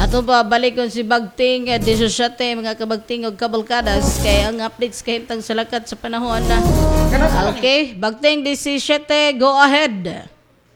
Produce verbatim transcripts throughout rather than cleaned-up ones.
Ato pa balik kon si Bagting eh, disyete mga kabagting og kabalkadas kay ang updates kay himtang salakat sa panahon na. Okay, Bagting disyete, go ahead.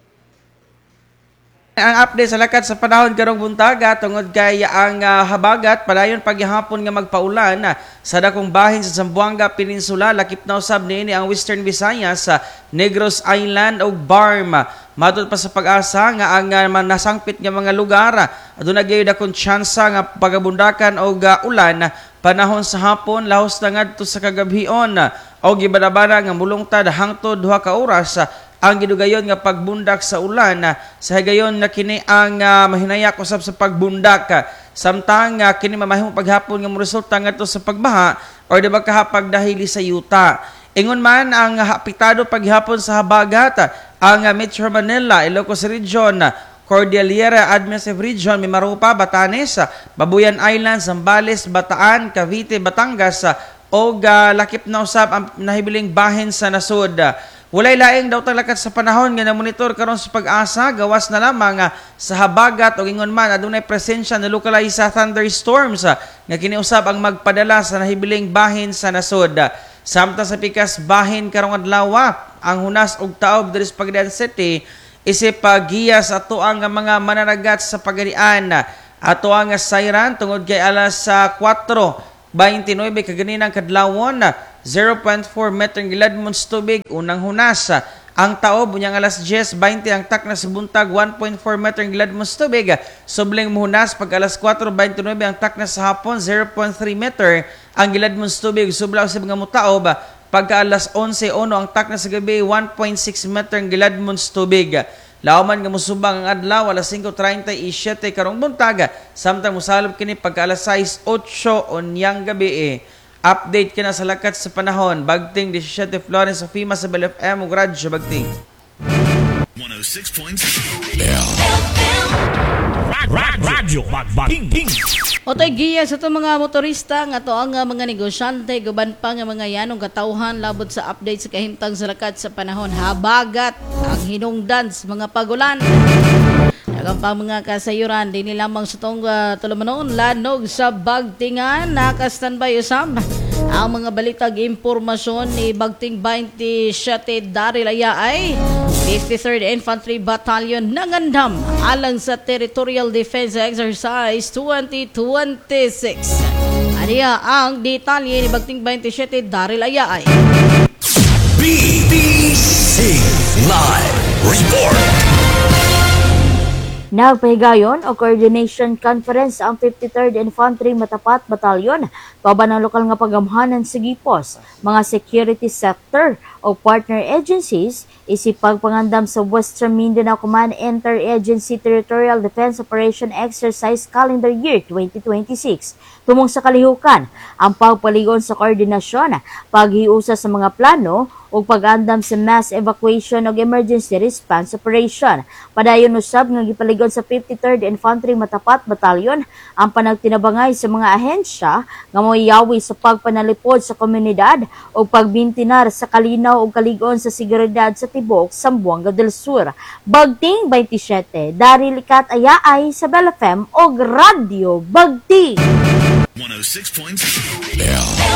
Ang update sa lakat sa panahon karong buntaga tungod kay ang uh, habagat padayon paghihapon nga magpaulan uh, sa dakong bahin sa Zamboanga Peninsula lakip na usab niini ang Western Visayas sa uh, Negros Island ug Barm. Matod pa sa pag-asa nga ang uh, nasangpit nga mga lugar uh, aduna gyud akong tsansa nga pagabundakan og uh, ulan uh, panahon sa hapon lahos na ngadto sa kagabhion uh, og gibadabana nga mulungtad hangtod duha ka oras uh, ang gidugayon nga pagbundak sa ulan uh, sa higayon na kini ang uh, mahinayak usab sa pagbundak uh, samtang uh, kini mamahimong paghapon nga moresulta ngadto sa pagbaha or diba kahapag dahil sa yuta. Ingon man ang uh, apektado paghapon sa habagat uh, ang uh, Metro Manila, Ilocos Region, uh, Cordillera Administrative Region, Mimaropa, Batanes, uh, Babuyan Islands, Zambales, Bataan, Cavite, Batangas uh, o uh, lakip na usab ang nahibiling bahin sa nasud. Uh, Walay laing daw talakat sa panahon nga na-monitor karon sa pag-asa gawas na lamang uh, sa habagat o ingon man adunay presensya na localized sa thunderstorms uh, nga kiniusab ang magpadala sa nahibiling bahin sa nasod. Uh, samtang sa pikas bahin karong adlaw ang hunas og taob diri sa Pagadian City isip pagiya sa ato ang mga mananagat sa Pagadian. Uh, ato ang sayran tungod kay alas sa uh, kwatro twenty-nine kaganinang kadlawon uh, zero point four meter giladmons tubig unang hunas. Ang taob unyang alas ten twenty ang takna sa buntag one point four meter giladmons tubig. Subling muhunas pag alas kwatro twenty-nine ang takna sa hapon zero point three meter ang giladmons tubig. Sublaw sa mga mutaob pagka alas eleven uno ang takna sa gabi one point six meter ang giladmons tubig. Lauman nga musubang ang adlaw alas five thirty-seven karong buntag samtang mosalop kini pagka alas six eight unyang gabi. Eh. Update kina sa lakat sa panahon. Bagting disyete Florence of Fima sa Bel F M ug radyo Bagting. one oh six point seven Radyo Bagting. Otoy giya sa itong mga motorista nga to ang mga negosyante guban pa nga mga yanong katauhan labot sa update sa kahimtang sa lakat sa panahon. Habagat ang hinungdan sa mga pagulan. Nagang pa mga kasayuran, di nilamang sa itong uh, tulumanon, lanog sa Bagtingan, naka-standby usam. Ang mga balitag impormasyon ni Bagting twenty-seven Daryl Ayaay, fifty-third Infantry Battalion nangandam alang sa Territorial Defense Exercise twenty twenty-six. Ariya ang detalye ni Bagting twenty-seven Daryl Ayaay. B B C Live Report. Nagpahigayon o Coordination Conference ang fifty-third Infantry Matapat Battalion kauban ng lokal nga pagamhanan sa Gipos, mga security sector o partner agencies isip pagpangandam sa Western Mindanao Command Inter-Agency Territorial Defense Operation Exercise Calendar Year twenty twenty-six. Tumong sa kalihukan, ang pagpaligon sa koordinasyon, paghiusa sa mga plano o pag-andam sa mass evacuation o emergency response operation. Padayon usab nga gipaligon sa fifty-third Infantry Matapat Battalion ang panagtinabangay sa mga ahensya nga moyawi sa pagpanalipod sa komunidad o pagbintinar sa kalinaw o kaligon sa seguridad sa tibok Zamboanga del Sur. Bagting twenty-seven, Daryl Ayaay sa Bel F M o Radyo Bagting. one oh six point seven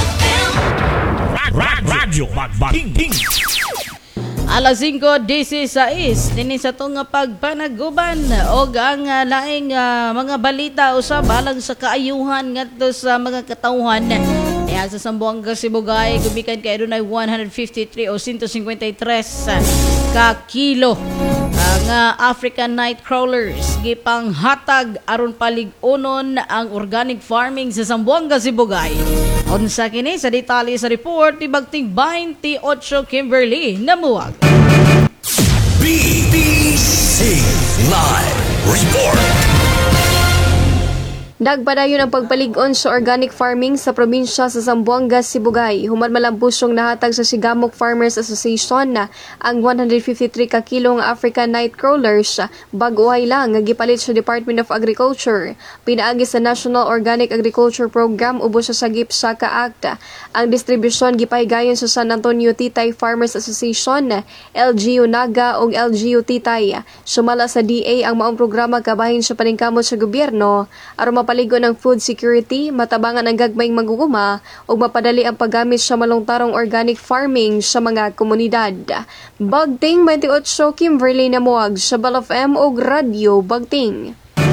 Radyo Bagting. Alas five sixteen dinhi sa tong pagpanaguban og ang uh, laing uh, mga balita usab alang sa kaayuhan ngadto sa mga katawhan. Kaya sa Zamboanga Sibugay gumikan kay adunay one fifty-three o one fifty-three ka kilo ang uh, African Night Crawlers gipang hatag aron palig-unon ang organic farming sa Zamboanga Sibugay. Unsa kini sa detalye sa report ni Bagting twenty-eight Kimberly Namuwag. B B C Live Report. Nagpadayon ang pagpalig-on sa organic farming sa probinsya sa Zamboanga, Sibugay. Human malampusyong nahatag sa Sigamok Farmers Association na ang one hundred fifty-three ka kilong African Nightcrawlers bag-uhay lang nga gipalit sa Department of Agriculture. Pinaagi sa National Organic Agriculture Program ubos sa sagip sa Ka-Act. Ang distribusyon gipahigayon sa San Antonio Titay Farmers Association, L G U Naga ug L G U Titay. Sumala sa D A ang maong programa kabahin sa paningkamot sa gobyerno aron mapaligo ng food security, matabangan ang gagmayng maguguma ug mapadali ang paggamit sa malungtarong organic farming sa mga komunidad. Bagting twenty-eight Kimberly Namuag sa Bal F M ug Radio Bagting.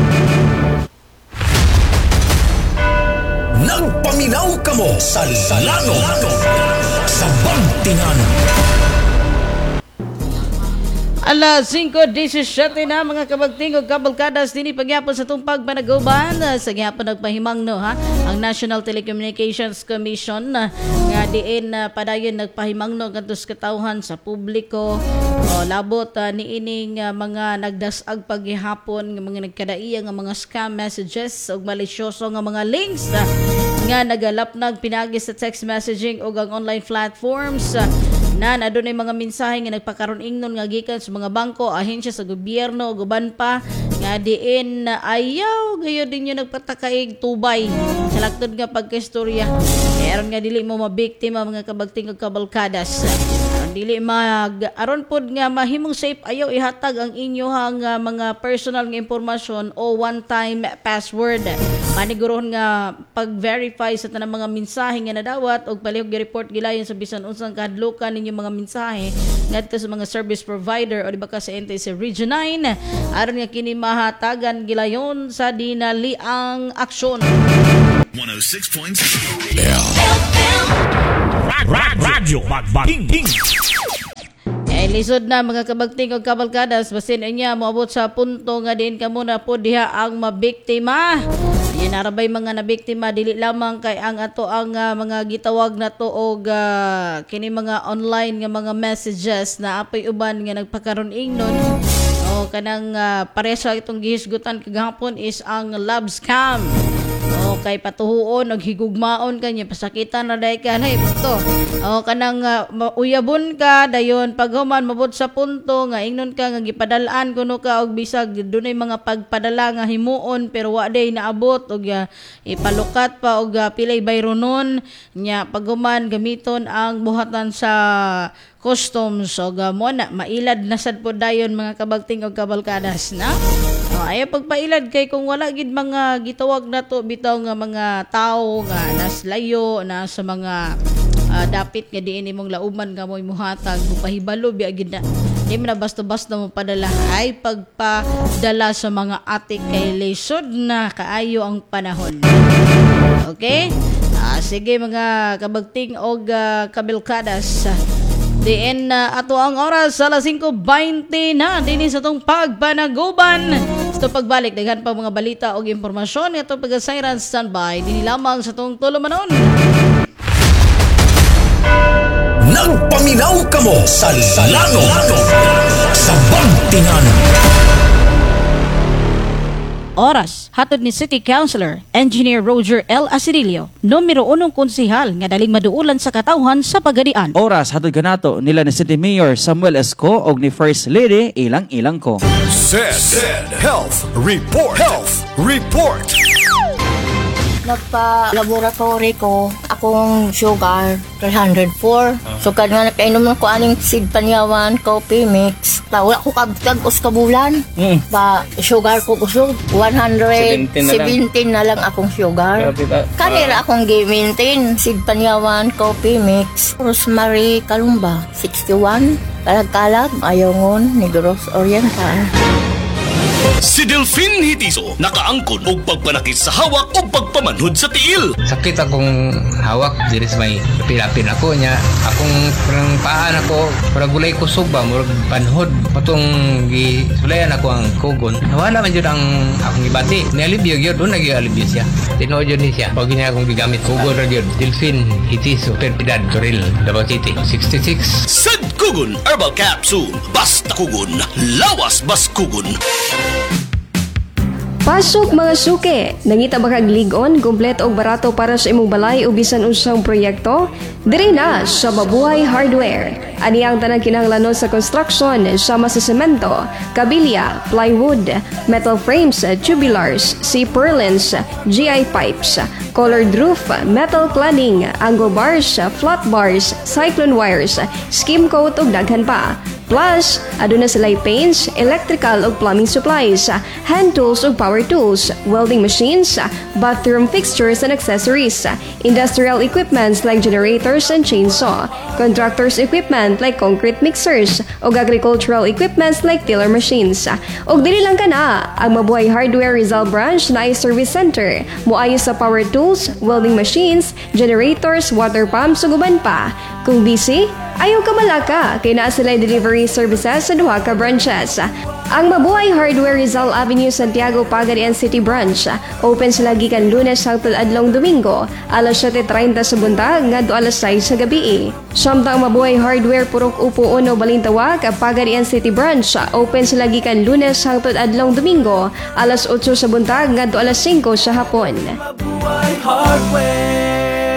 Nagpaminaw kamo sa Lano sa Bagtingan. Alas five seventeen na mga kabagting ug kabalkadas dinhi pagyapon sa tumpag panaguban sa gyapon nagpahimang no ha ang National Telecommunications Commission na nga diin uh, padayon nagpahimang no kadto sa katawhan sa publiko o labot uh, niining uh, mga nagdasag paghihapon nga mga nagkadaiya nga mga scam messages ug malisyoso nga mga links uh, nga nagalapnag pinagi sa text messaging ug ang online platforms uh, na adunay mga mensahe nga nagpakaron ingnon nga gikan sa mga bangko, ahensya sa gobyerno ug uban pa nga diin na ayaw gayon din yung nagpatakaig tubay sa laktod nga pagkaistorya. Aron nga dili mo mabiktima mga kabagting ug kabalkadas. Aron dili mag aron pod nga mahimong safe ayaw ihatag ang inyohang uh, mga personal nga impormasyon o one-time password. Manigurohon nga pag-verify sa tanang mga mensahe nga nadawat og palihog gi-report gilayon sa bisan unsang kahadlukan ninyo mga mensahe ngadto sa mga service provider o di ba ka sa N T C Region nine aron nga kini mahatagan gilayon sa dinaliang aksyon. one oh six point Radyo Bagbating. Eh, lisod na mga kabagting o kabalkadas, basin niya moabot sa punto nga din ka muna po diha ang mabiktima. Yan narabay mga nabiktima, dili lamang kay ang ato ang uh, mga gitawag na to og uh, kini mga online nga mga messages na apay uban nga nagpakaron ingnon. O kanang uh, paresa itong gihisgutan kagahapon is ang love scam. O kay patuhuon og higugmaon kanya pasakitan na day ka nay puto. O kanang uh, uyabon ka dayon paghuman mabot sa punto nga ingnon ka nga gipadal-an kuno ka og bisag dunay mga pagpadala nga himuon pero wa day naabot og uh, ipalukat pa og uh, pilay bayronon nya paghuman gamiton ang buhatan sa customs o gamon na mailad na sad po dayon mga kabagting og kabalkadas na. O, ayaw pagpailad kay kung wala gid mga gitawag na to bitaw nga mga tao nga naslayo na sa mga uh, dapit nga diin imong lauman nga mo'y muhatag pahibalo biya gid na di man na basta-basta mo padala ay pagpadala sa mga atik kay lesod na kaayo ang panahon. Okay? Ah, sige mga kabagting og uh, kabalkadas. Diin na uh, ato ang oras sa alas five twenty na dinhi sa tong pagpanaguban. Sa pagbalik daghan pa mga balita o impormasyon ato pag-siren standby dinhi lamang sa tong tulumanon. Nagpaminaw kamo sa Lano sa Bagtingan. Oras, hatod ni City Councilor, Engineer Roger L. Asidilio, numero unong konsihal nga daling maduulan sa katawhan sa Pagadian. Oras hatod kanato nila ni City Mayor Samuel Esco og ni First Lady ilang-ilang ko. Said Health Report. Health Report. Nagpa-laboratory ko, akong sugar, three hundred four. So, kad nga nakainom ko aning seed panyawan, coffee mix. Ta, wala ko kabtag us kabulan. Mm. Ba, sugar ko kusog, one hundred seventeen na lang akong sugar. Kanira akong gi-maintain, seed panyawan, coffee mix. Rosemary Kalumba, sixty-one. Kalag-kalag, ayongon, Negros Oriental. Si Delphine Hitiso nakaangkon og pagpanakit sa hawak o pagpamanhod sa tiil. Sakit akong hawak, diri sa may pilapin ako niya. Akong parang paan ako, parang gulay kusog ba, murag panhod. Patong gisulayan ako ang kugon. Nawala man yun ang akong ibati. Nialibyo yun, doon nag-ialibyo siya. Tinood yun siya. Pag niya akong gigamit kugon ra yun. Delphine Hitiso, Perpidad, Toril, Davao City, sixty-six. Sad Kugon Herbal Capsule. Basta kugon, lawas bas kugon. Pasok mga suke! Nangita ba kag ligon, kumpleto og barato para sa imong balay o bisan unsang proyekto? Diri na sa Mabuhay Hardware. Ani ang tanang kinahanglanon sa construction sama sa semento, kabilya, plywood, metal frames, tubulars, C-purlins, G I pipes, colored roof, metal cladding, angle bars, flat bars, cyclone wires, skim coat ug daghan pa. Plus, aduna sila'y paints, electrical ug plumbing supplies, hand tools ug power tools, welding machines, bathroom fixtures and accessories, industrial equipments like generators and chainsaw, contractors equipment like concrete mixers, ug agricultural equipments like tiller machines. Ug dili lang kana, ang Mabuhay Hardware Rizal Branch na ay service center, moayo sa power tools, welding machines, generators, water pumps ug uban pa. Kung busy, ayaw ka malaka, kay naa sila'y delivery services sa duha ka branches. Ang Mabuhay Hardware Rizal Avenue, Santiago, Pagadian City Branch. Open sila gikan Lunes hangtod adlong Domingo, alas siyete treinta sa buntag ngadto alas sais sa gabi. Samtang Mabuhay Hardware Purok Upo Uno Balintawak, Pagadian City Branch. Open sila gikan Lunes hangtod adlong Domingo, alas otso sa buntag ngadto alas singko sa hapon. Mabuhay Hardware.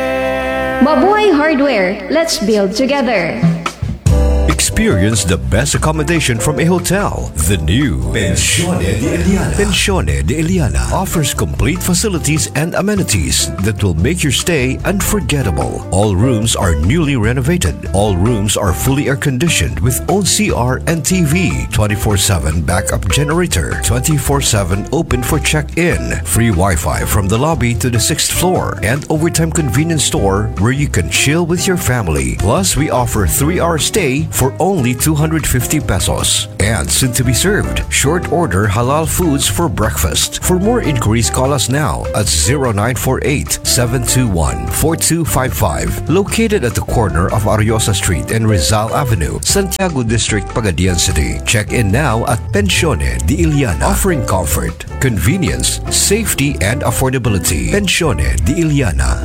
Mabuhay Hardware, let's build together. Experience the best accommodation from a hotel. The new Pensione de Eliana. Pensione de Eliana offers complete facilities and amenities that will make your stay unforgettable. All rooms are newly renovated. All rooms are fully air-conditioned with own C R and T V, twenty-four seven backup generator, twenty-four seven open for check-in, free Wi-Fi from the lobby to the sixth floor, and overtime convenience store where you can chill with your family. Plus, we offer three-hour stay for only two hundred fifty pesos. And soon to be served, short order halal foods for breakfast. For more inquiries, call us now at zero nine four eight, seven two one, four two five five. Located at the corner of Ariosa Street and Rizal Avenue, Santiago District, Pagadian City. Check in now at Pensione de Eliana, offering comfort, convenience, safety, and affordability. Pensione de Eliana.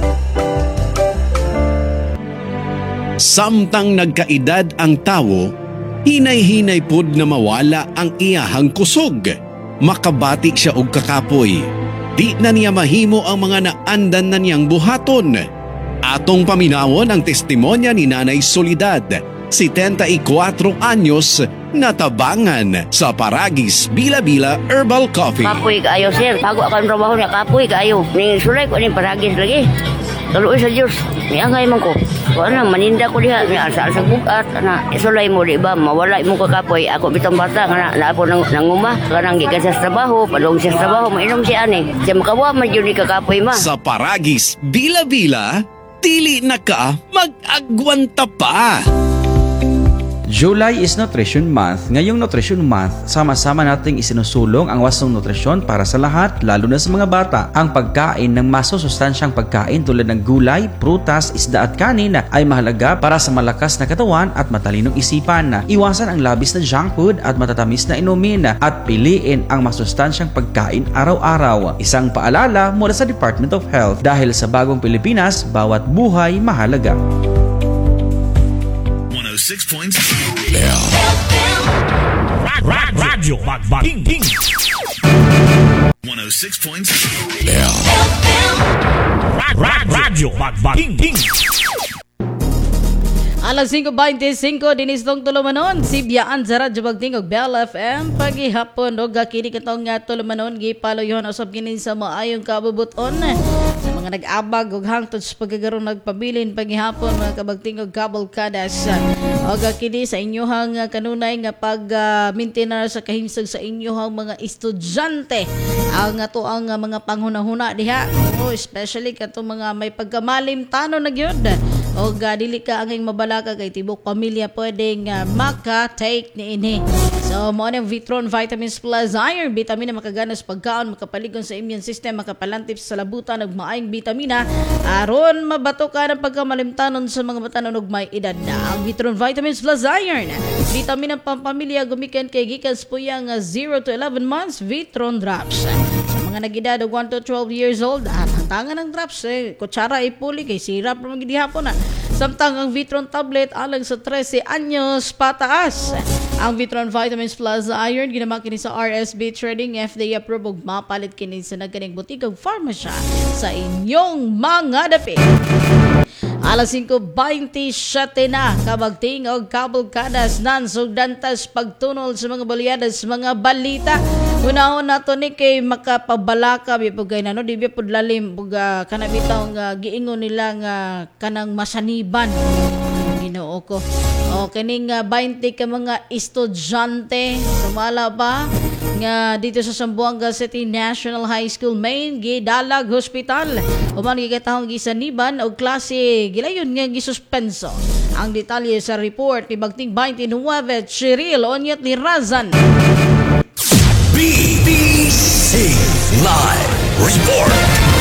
Samtang nagkaedad ang tawo, hinay-hinay pod na mawala ang iyahang kusog. Makabatik siya og kakapoy. Di na niya mahimo ang mga naandan na niyang buhaton. Atong paminawon ang testimonya ni Nanay Soledad, setenta-y-cuatro anyos, natabangan sa Paragis Bila-Bila Herbal Coffee. Kapoy kaayo, sir. Bago akong trabaho niya, kapoy kaayo. Ning sulay ko ning Paragis lagi. Taluoy sa Diyos, niangay man ko. Kung ano, maninda ko diha, niasa sa bukat, na isulay mo, di ba, mawala mo kakapoy. Ako bitang bata, nga na ako nang, nanguma, kanang gikan sa trabaho, palong sa trabaho, mainom siya ani. Siya makawa, man yun ni kakapoy ma. Sa Paragis Bila-Bila, dili na ka mag-agwanta pa. July is Nutrition Month. Ngayong Nutrition Month, sama-sama nating isinusulong ang wasong nutrisyon para sa lahat, lalo na sa mga bata. Ang pagkain ng masusustansyang pagkain tulad ng gulay, prutas, isda at kanin ay mahalaga para sa malakas na katawan at matalinong isipan. Iwasan ang labis na junk food at matatamis na inumin at piliin ang masustansyang pagkain araw-araw. Isang paalala mula sa Department of Health, dahil sa bagong Pilipinas, bawat buhay mahalaga. one oh six point six Radyo Bagbating Ting. one oh six point six Radyo Bagbating Ting. Alas singko beintisinko dinis tong tulumanon sibiyaan sa Radyo Bagting og Bell F M pagihapon og kini katong nga tulumanon gipaloyon usab kini sa maayong kabubuton sa mga nag-abag og hangtod sa pagkagaron nagpabilin pagihapon mga kabagting og kabalkadas og kini sa inyohang kanunay nga pag uh, maintenance sa kahimsog sa inyohang mga estudyante ang ato ang uh, mga panghunahuna diha oh, especially kato mga may pagkamalim tano na gyud o uh, dili ka anging mabalaka kay tibok pamilya pwedeng uh, maka-take ni ini. So, mo ang Vitron Vitamins Plus Iron, vitamina makaganas pagkaon, makapaligon sa immune system, makapalantip sa labutan ng maayong vitamina, aron mabato ka ng pagkamalimtanon sa mga batanon og may edad na. Ang Vitron Vitamins Plus Iron, vitamina pampamilya gumikan kay gikan sa puyang uh, zero to eleven months, Vitron Drops. Mga nag-edad og one to twelve years old, ah, tangan ng drops eh, kutsara ipuli kay sirap na magigihapon na. Samtang ang Vitron tablet alang sa thirteen anyos pataas. Ang Vitron Vitamins Plus Iron ginamit kini sa R S B Trading, F D A approved ug mapalit kini sa nagkaning butikag pharmacy sa inyong mga dapit. Alas singko twenty-seven na, kabagting o kabulkadas nan sugdantas pagtunol sa mga balyadas mga balita. Unahon nato ni kay makapabalaka bipugay na no, di bipud lalim buga kanabitaw nga giingon nila nga kanang masaniban. Ginoo ko. O kining uh, twenty ka mga estudyante sumala pa nga dito sa Zamboanga City National High School main gidalag hospital uman gikatahong gisaniban og klase gilayon nga gisuspenso. Ang detalye sa report ni Bagting twenty-nine Cheryl Onyet Lirazan. B B C Live Report.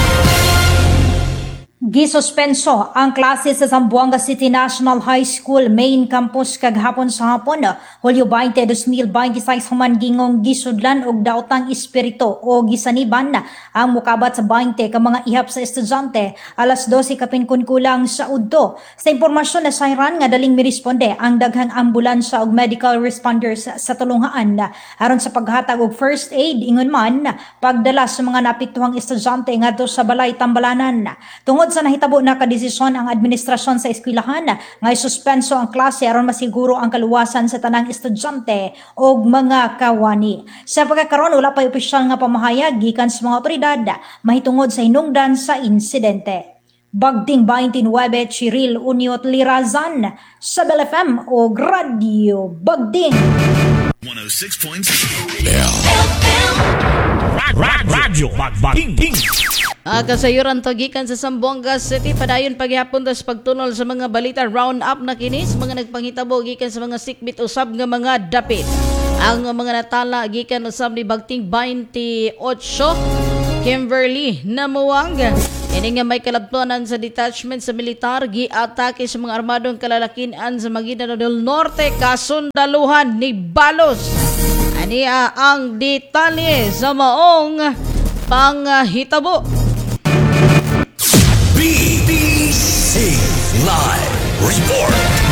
Gisuspenso ang klase sa Zamboanga City National High School main campus kaghapon sa hapon. Hulyo twenty, twenty twenty-six human gingong gisudlan og daotang espiritu o gisaniban ang mukabat sa twenty ka mga ihap sa estudyante alas twelve kapin kulang sa udto. Sa impormasyon na sayran nga daling miresponde ang daghang ambulansya og medical responders sa tulungaan aron sa paghatag og first aid ingon man pagdala sa mga napiktuhang estudyante ngadto sa balay tambalanan. Tungod sa nahitabo na kadesisyon ang administrasyon sa eskwelahan nga isuspenso ang klase aron masiguro ang kaluwasan sa tanang estudyante ug mga kawani. Sa pagkakaroon wala pa opisyal nga pamahayag gikan sa mga otoridad mahitungod sa hinungdan sa insidente. Bagting twenty-nine Cheryl Uniot Lirazan sa Bell F M o Radio Bagting. one oh six point Radyo Bagting. Uh, kasayuran to gikan sa Zamboanga City padayon paghapon tas pagtunol sa mga balita round up na kinis mga nagpangitabo gikan sa mga sikbit usab nga mga dapit. Ang mga natala gikan usab ni Bagting twenty-eight Kimberly Namuwang. Ini nga may kalabtonan sa detachment sa militar giatake sa mga armadong kalalakian sa Maguindanao del Norte kasundaluhan ni Balos. Ani uh, ang detalye sa maong panghitabo. B B C Live Report.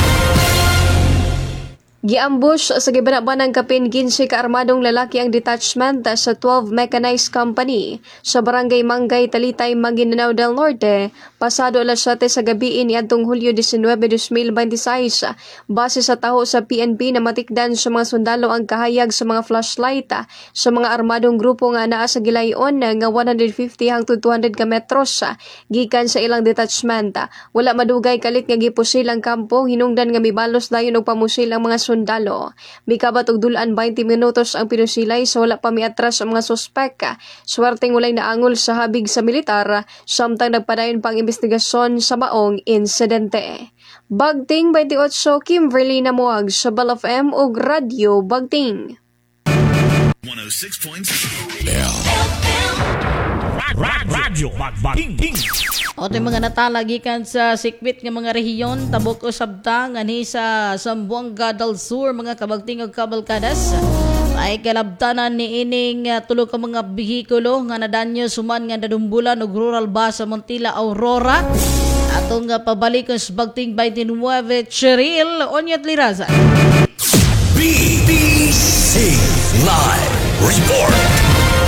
Giambush sa gibanabanang kapin fifteen ka armadong lalaki ang detachment sa twelve Mechanized Company sa Barangay Mangay, Talitay, Maguindanao del Norte pasado alas seven sa gabi ni adtong Hulyo nineteen, twenty twenty-six. Base sa taho sa P N P na matikdan sa mga sundalo ang kahayag sa mga flashlight sa mga armadong grupo nga naa sa gilayon nga one fifty hangtod two hundred ka metros gikan sa ilang detachment. Wala madugay kalit nga gipusil ang kampo, hinungdan nga mibalos dayon og pamusil ang mga sundalo. Mikabat og dulan twenty minutos ang pinusilay sa wala pa miatras ang mga suspek. Swerteng walay naangol sa habig sa militar samtang nagpadayon pang investigasyon sa maong insidente. Bagting twenty-eight Kimberly Namuag sa Bell F M ug Radio Bagting. one oh six point Radyo Bagting. O ito mga natala gikan sa sikwit nga mga rehiyon tabok o sabta nga ni sa Zamboanga del Sur mga kabagting ug kabalkadas ay kalabtanan ni ining uh, tulo ka mga bihikulo nga nadanyo suman nga nadumbulan og rural bus sa Montilla, Aurora. Atong nga pabalik sa Bagting twenty-nine Cheryl Onyet Lirazan. B B C Live Report.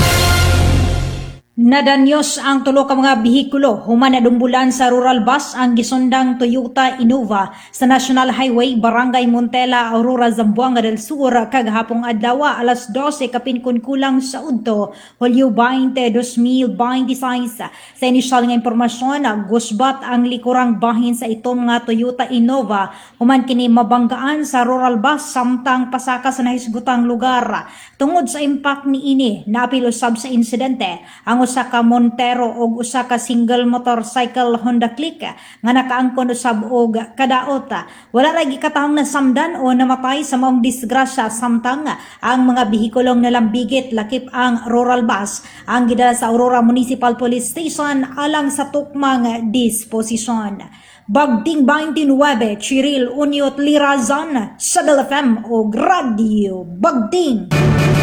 Nadanyos ang tulo ka mga bihikulo human nadumbulan sa rural bus ang gisundang Toyota Innova sa National Highway Barangay Montella, Aurora, Zamboanga del Sur kagahapong adlaw alas twelve kapin kulang sa udto Hulyo twenty, twenty twenty-six. Sa inisyal nga impormasyon gusbat ang likurang bahin sa itong nga Toyota Innova human kini mabanggaan sa rural bus samtang pasaka sa nahisgutang lugar. Tungod sa impact ni ini naapil usab sa insidente ang usa ka Montero og usa ka single motorcycle Honda Click nga nakaangkon usab og kadaot. Wala ra gikatahong nasamdan o namatay sa maong disgrasya samtang ang mga bihikulong nalambigit lakip ang rural bus ang gidala sa Aurora Municipal Police Station alang sa tukmang disposisyon. Bagting twenty-nine Cheryl Uniot Lirazan sa Bell F M o Radio Bagting.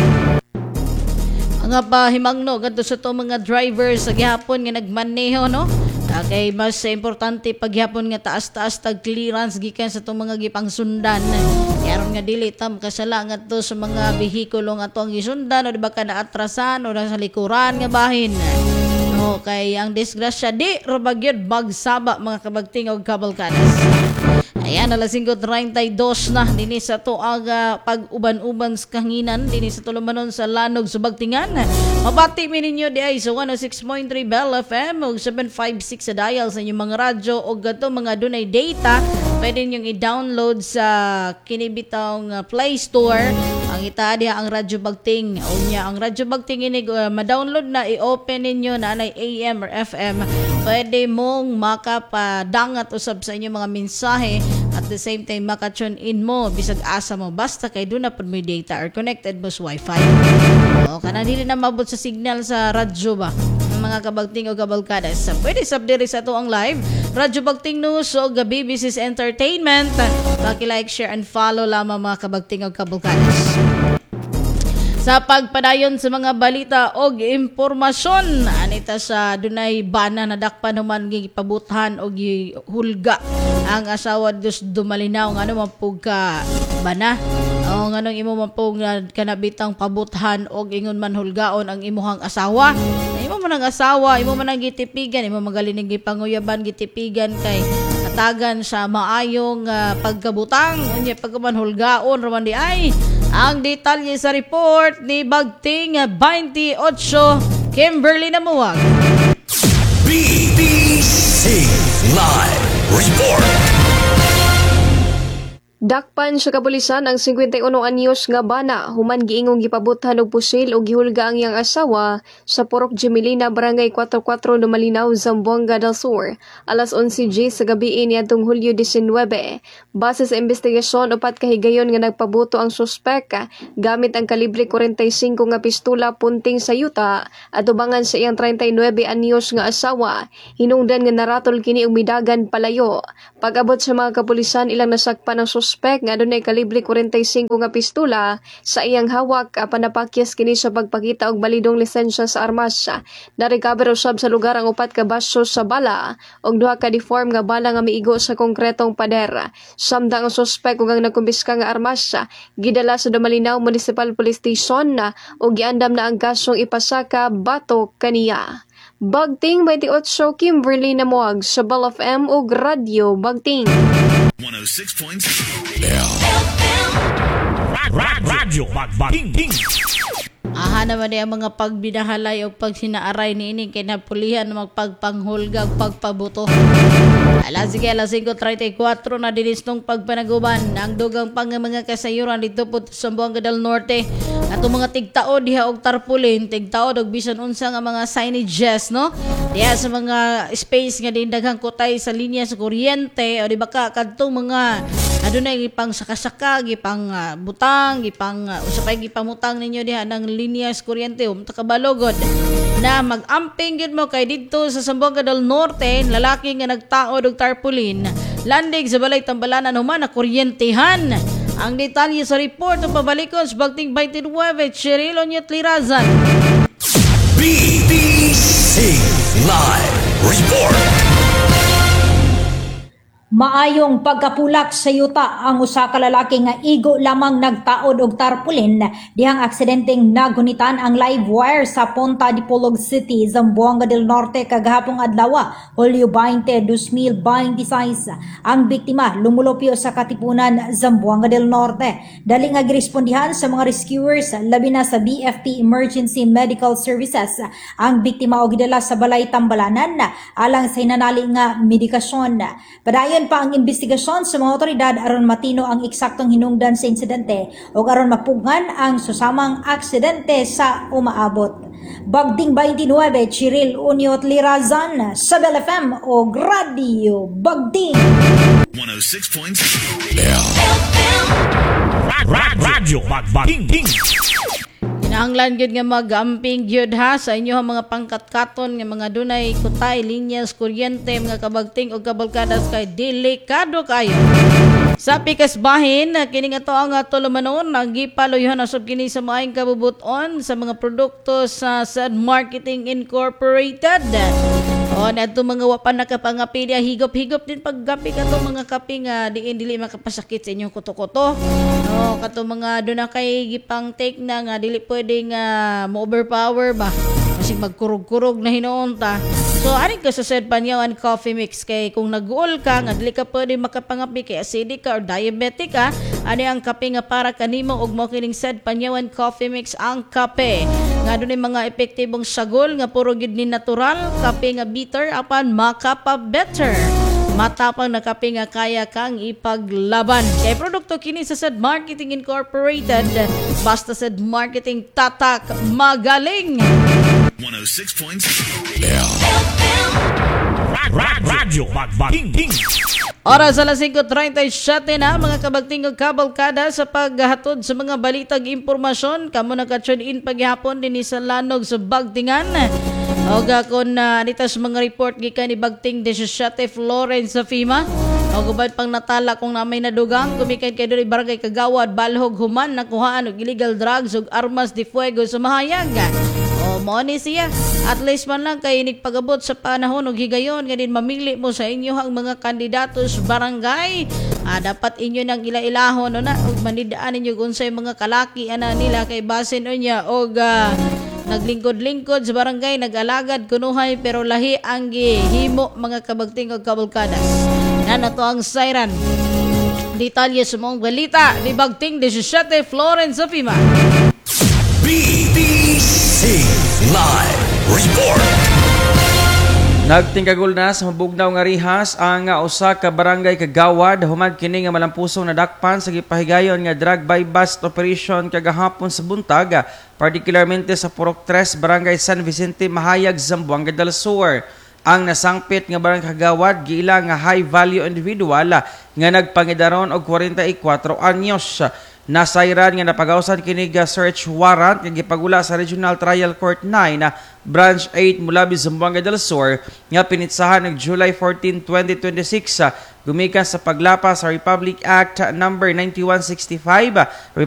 Nga pa himangno kadto sa to mga drivers sa gihapon nga nagmaneho no. Kay mas importante paghapon nga taas-taas tag clearance gikan sa to mga gipangsundan. Karon nga dili tam kasala nga to sa mga bihikulo nga to ang gisundan o di ba ka naatrasan o nasa likuran nga bahin. No, kay ang disgrasya di rabagyod bagsaba mga kabagting og kabalkadas. Ayan, alas singko treinta y dos na dinhi sa to aga pag-uban-uban sa kanginan dinhi sa tulumanon sa Lanog Subagtingan. Mabati mi ninyo di ay sa one oh six point three Bell F M ug seven five six sa dial sa inyong mga radyo ug gato mga dunay data pwede ninyong i-download sa kinibitang uh, Play Store. Ang itadia ang Radyo Bagting. Unya ang Radyo Bagting ini uh, ma-download na i-open ninyo na anay A M or F M. Pwede mong makapadangat usab sa inyong mga mensahe at the same time maka-tune in mo bisag asa mo basta kay doon na pud may data or connected mo sa Wi-Fi. O kana dili na mabot sa signal sa radyo ba? Mga kabagting o kabalkadas. Pwede sab diri sa to ang live Radyo Bagting News o Gabi Business Entertainment. Paki-like, share and follow lamang mga kabagting o kabalkadas. Sa pagpadayon sa mga balita o impormasyon anita sa dunay bana na dakpan human gipabuthan o gihulga ang asawa dos dumalinaw ngano man pug ka bana o nganong imo man pug kanabitang pabuthan og ingon man hulgaon ang imuhang asawa. Imo man ang asawa, imo man ang gitipigan, imo magaling gipanguyaban gitipigan kay katagan sa maayong uh, pagkabutang unya pagkaman hulgaon raman di ay ang detalye sa report ni Bagting twenty-eight Kimberly Namuwag. B B C Live Report. Dakpan sa kapulisan ang fifty-one anyos nga bana human giingong gipabuthan og pusil o gihulga ang iyang asawa sa Purok Gemelina, Barangay four four Lumalinaw, Zamboanga del Sur. Alas eleven G sa gabi niadtong Hulyo nineteen. Base sa investigasyon, upat kahigayon nga nagpabuto ang suspek gamit ang kalibre forty-five nga pistola punting sa yuta at ubangan sa iyang thirty-nine anyos nga asawa. Hinungdan nga naratol kini og midagan palayo. Pag-abot sa mga kapulisan, ilang nasakpan ang suspek nga adunay kalibre forty-five nga pistola sa iyang hawak apan napakyas kini sa pagpakita og balidong lisensya sa armas. Na-recover usab sa lugar ang upat ka baso sa bala og duha ka deform nga bala nga miigo sa konkretong pader. Samtang ang suspek ug ang nagkumpiska nga armas gidala sa Dumalinaw Municipal Police Station na ug giandam na ang kasong ipasaka batok kaniya. Bagting twenty-eight Kimberly Namuwag sa Bell F M ug Radyo Bagting. one oh six point Radyo Bagting. Aha naman ang mga pagbinahalay o pagsinaaray ni ini kay napulihan magpagpanghulga o pagpabuto. Alas sige, alas five thirty-four na dinis nung pagpanaguban ang dugang pang mga kasayuran dito po sa Zamboanga del Norte. At mga tigtaod diha og tarpulin, tigtaod og bisan unsa nga mga signages, no? Diha sa mga space nga dindaghang kutay sa linya sa kuryente o di ba ka kadtong mga adunay gipang sakasaka, gipang uh, butang, gipang uh, usapay gipamutang ninyo diha ng linya sa kuryente um takabalogod na mag-amping gid mo kay didto sa Zamboanga del Norte, lalaki nga nagtaod og tarpaulin landig sa balay Tambalanan human na kuryentehan. Ang detalye sa report ng pabalikon sa Bagting twenty-nine Cheryl Onyet Lirazan. B B C Live Report. Maayong pagkapulak sa yuta ang usa ka lalaki nga igo lamang nagtaod og tarpaulin dihang aksidenteng nagunitan ang live wire sa Ponta Dipolog City, Zamboanga del Norte kagahapong adlaw, Hulyo twenty, twenty twenty-six. Ang biktima lumulupyo sa Katipunan, Zamboanga del Norte. Dali nga girespondihan sa mga rescuers labi na sa B F P Emergency Medical Services ang biktima og gidala sa balay Tambalanan alang sa hinanali nga medikasyon. Padayon pa ang investigasyon sa mga otoridad aron matino ang eksaktong hinungdan sa insidente o aron mapugngan ang susamang aksidente sa umaabot. Bagting twenty-nine, Cheryl Onyet Lirazan sa Bell F M o Radio Bagting. one oh six point Radyo Bagting. Kinahanglan gyud nga mag-amping gyud ha sa inyo mga pangkatkaton nga mga dunay kutay, linyas, kuryente, mga kabagting o kabalkadas kay delikado kayo. Sa pikas bahin, kini nga to ang tulumanon nagipaloyhan usab kini sa maayong kabubuton sa mga produkto sa Sad Marketing Incorporated. O, na ito mga wapan nakapangapilya, higop-higop din paggapi ka to mga kape nga diin dili makapasakit sa inyong kuto-kuto. O, kato mga doon na kay gipang take na nga dili pwede nga mo-overpower ba. Kasi magkurog-kurog na hinoon ta. So, aning ka sa said panyawan coffee mix kay kung nag-uol ka nga dili ka pwede makapangapi kay acidic ka or diabetic ka, ani ang kape nga para kanimo og mo kining said panyawan coffee mix ang kape. Nga doon ay mga epektibong sagol nga puro gid ni natural, kape nga bitter apan makapa-better. Matapang na kape nga kaya kang ipaglaban. Kay produkto kini sa said Marketing Incorporated, basta said marketing tatak magaling. one oh six point Radyo Bagbaking Ting. Oras alas singko treinta y siyete na mga kabagtingog kabalkada sa paghatod sa mga balitag impormasyon. Kamo naka-tune in paghapon din sa lanog sa Bagtingan. Og akon na uh, nitas mga report gikan ni Bagting seventeen Florence sa FEMA. Og ubad pang natala kung na may nadugang kumikan kay diri barangay Kagawad Balhog human nakuhaan og illegal drugs ug armas de fuego sa mahayag. O mo ni siya. At least man lang kay nigpagabot sa panahon og higayon nga din mamili mo sa inyo ang mga kandidato sa barangay. Ah, dapat inyo nang ila-ilahon no na ug manidaan ninyo unsay mga kalaki ana nila kay basin unya og uh, naglingkod-lingkod sa barangay nag-alagad kunuhay pero lahi ang gihimo mga kabagting og kabalkadas. Nana to ang siren. Detalye sa mong balita ni Bagting seventeen Florence sa FEMA. B B C Live Report. Nagtingkagol na sa mabugnaw nga rihas ang uh, usa ka barangay Kagawad human kini nga malampusong nadakpan sa gipahigayon nga drug by bust operation kagahapon sa buntag, particularmente sa Purok tres Barangay San Vicente Mahayag, Zamboanga del Sur. Ang nasangpit nga barangay Kagawad giila nga high value individual nga nagpangidaron og forty-four anyos. Nasayran nga napagawsan kini nga search warrant nga gipagula sa Regional Trial Court nine Branch eight mula Zamboanga del Sur nga pinitsahan ng July fourteenth, twenty twenty-six gumikan sa paglapa sa Republic Act number ninety-one sixty-five